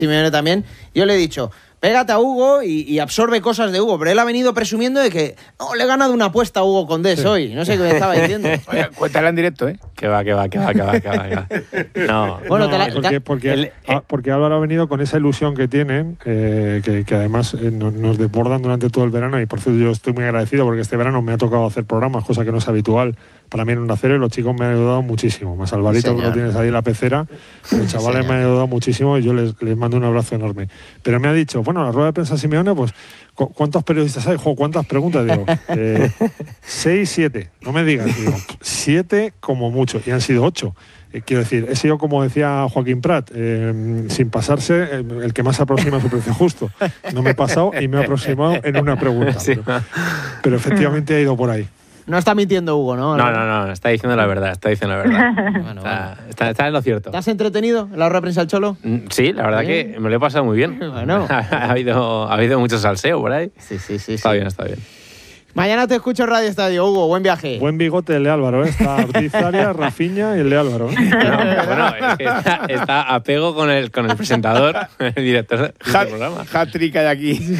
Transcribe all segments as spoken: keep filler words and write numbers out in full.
Simeone también, yo le he dicho, pégate a Hugo y, y absorbe cosas de Hugo, pero él ha venido presumiendo de que no, le he ganado una apuesta a Hugo Condés sí. hoy, no sé qué me estaba diciendo. Oye, cuéntala en directo, ¿eh? Que va, que va, que va, que va, que va. Que va. No, bueno, no, te la, porque, te... porque, el, eh, porque Álvaro ha venido con esa ilusión que tienen, eh, que, que además eh, nos, nos desbordan durante todo el verano, y por cierto yo estoy muy agradecido porque este verano me ha tocado hacer programas, cosa que no es habitual para mí en un acero, y los chicos me han ayudado muchísimo, más Alvarito, que lo tienes ahí en la pecera, los chavales me han ayudado muchísimo y yo les, les mando un abrazo enorme. Pero me ha dicho, bueno, la rueda de prensa Simeone, pues, ¿cuántos periodistas hay? Jo, ¿cuántas preguntas? Digo, eh, seis, siete, no me digas, digo, siete como mucho, y han sido ocho. Eh, quiero decir, he sido, como decía Joaquín Prat, eh, sin pasarse, eh, el que más se aproxima a su precio justo. No me he pasado y me he aproximado en una pregunta. Sí. Pero, pero efectivamente ha ido por ahí. No está mintiendo Hugo, ¿no? No, no, no, está diciendo la verdad, está diciendo la verdad. Bueno, está, bueno. Está, está en lo cierto. ¿Te has entretenido en la rueda de prensa del Cholo? Sí, la verdad ¿Bien? que me lo he pasado muy bien. Bueno. ha, habido, ha habido mucho salseo por ahí. Sí, sí, sí. Está sí. bien, está bien. Mañana te escucho en Radio Estadio, Hugo. Buen viaje. Buen bigote el de Álvaro, ¿eh? Está Ortiz Arias, Rafinha y el de Álvaro. ¿eh? No, bueno, es que está, está a pego con el, con el presentador, el director del Hat, programa. Hat-trick hay aquí.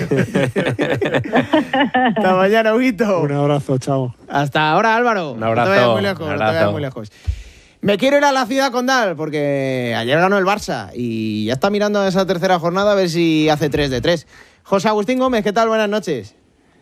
Hasta mañana, Huguito. Un abrazo, chao. Hasta ahora, Álvaro. Un abrazo. No te vayas muy lejos, Un no te vayas abrazo. muy lejos. Me quiero ir a la ciudad condal porque ayer ganó el Barça y ya está mirando a esa tercera jornada a ver si hace tres de tres. José Agustín Gómez, ¿qué tal? Buenas noches.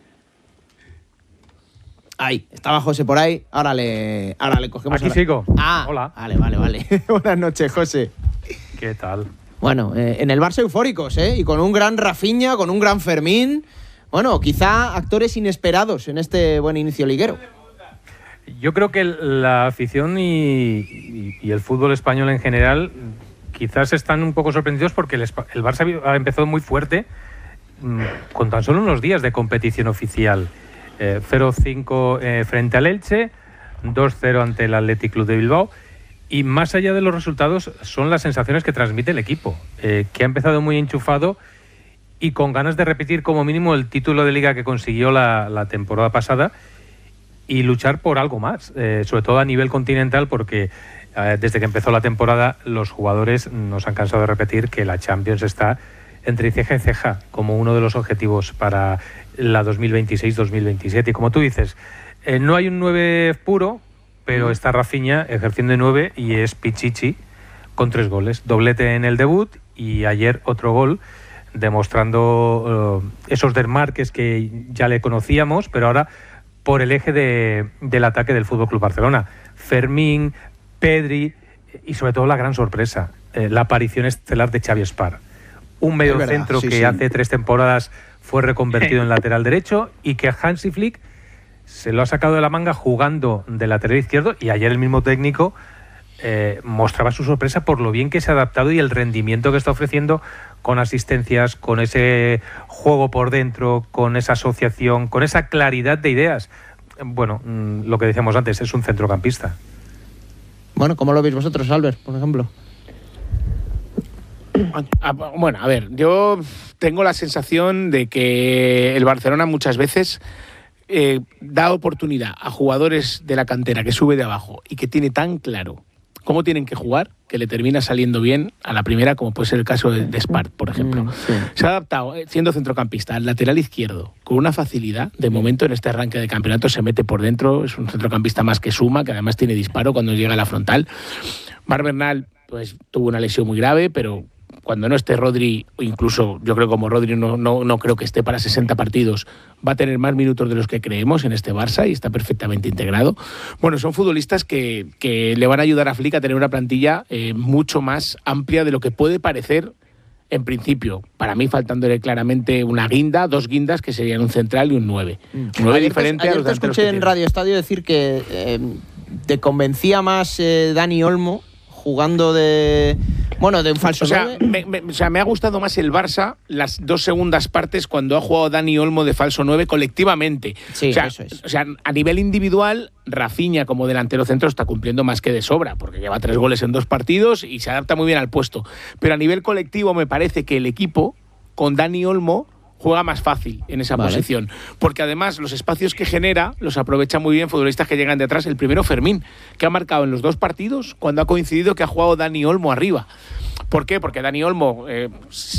Ahí, estaba José por ahí. Ahora le, ahora le cogemos. Aquí a la... sigo. Ah, hola. Vale, vale, vale. Buenas noches, José. ¿Qué tal? Bueno, eh, en el Barça eufóricos, ¿eh? Y con un gran Rafinha, con un gran Fermín. Bueno, quizá actores inesperados en este buen inicio liguero. Yo creo que la afición y, y, y el fútbol español en general quizás están un poco sorprendidos porque el, el Barça ha empezado muy fuerte mmm, con tan solo unos días de competición oficial. Eh, cero cinco eh, frente al Elche, dos cero ante el Athletic Club de Bilbao. Y más allá de los resultados son las sensaciones que transmite el equipo, eh, que ha empezado muy enchufado y con ganas de repetir como mínimo el título de liga que consiguió la, la temporada pasada y luchar por algo más, eh, sobre todo a nivel continental, porque eh, desde que empezó la temporada los jugadores nos han cansado de repetir que la Champions está entre ceja y ceja como uno de los objetivos para la dos mil veintiséis dos mil veintisiete. Y como tú dices, eh, no hay un nueve puro, pero está Rafinha ejerciendo de nueve y es Pichichi con tres goles. Doblete en el debut y ayer otro gol, demostrando uh, esos desmarques que ya le conocíamos, pero ahora por el eje de, del ataque del F C Barcelona. Fermín, Pedri y sobre todo la gran sorpresa, eh, la aparición estelar de Xavi Espar. Un mediocentro sí, que sí. hace tres temporadas fue reconvertido en lateral derecho y que Hansi Flick se lo ha sacado de la manga jugando de lateral izquierdo, y ayer el mismo técnico eh, mostraba su sorpresa por lo bien que se ha adaptado y el rendimiento que está ofreciendo con asistencias, con ese juego por dentro, con esa asociación, con esa claridad de ideas. Bueno, mmm, lo que decíamos antes, es un centrocampista. Bueno, ¿cómo lo veis vosotros, Albert, por ejemplo? Bueno, a ver, yo tengo la sensación de que el Barcelona muchas veces eh, da oportunidad a jugadores de la cantera que sube de abajo y que tiene tan claro cómo tienen que jugar, que le termina saliendo bien a la primera, como puede ser el caso de, de Spart, por ejemplo. Mm, sí. Se ha adaptado, siendo centrocampista, al lateral izquierdo, con una facilidad. De momento, en este arranque de campeonato, se mete por dentro. Es un centrocampista más que suma, que además tiene disparo cuando llega a la frontal. Marc Bernal, pues, tuvo una lesión muy grave, pero cuando no esté Rodri, incluso yo creo como Rodri no, no, no creo que esté para sesenta partidos, va a tener más minutos de los que creemos en este Barça y está perfectamente integrado. Bueno, son futbolistas que, que le van a ayudar a Flick a tener una plantilla eh, mucho más amplia de lo que puede parecer en principio. Para mí, faltándole claramente una guinda, dos guindas, que serían un central y un nueve. Mm. nueve ayer diferente te, a ayer los te escuché en Radio Estadio decir que eh, te convencía más eh, Dani Olmo jugando de... Bueno, de un falso o sea, nueve. me, me, o sea, me ha gustado más el Barça las dos segundas partes cuando ha jugado Dani Olmo de falso nueve colectivamente. Sí, o sea, eso es. O sea, a nivel individual, Rafinha como delantero centro está cumpliendo más que de sobra, porque lleva tres goles en dos partidos y se adapta muy bien al puesto. Pero a nivel colectivo me parece que el equipo, con Dani Olmo, juega más fácil en esa Vale. posición. Porque además los espacios que genera los aprovecha muy bien futbolistas que llegan de atrás. El primero, Fermín, que ha marcado en los dos partidos cuando ha coincidido que ha jugado Dani Olmo arriba. ¿Por qué? Porque Dani Olmo... Eh,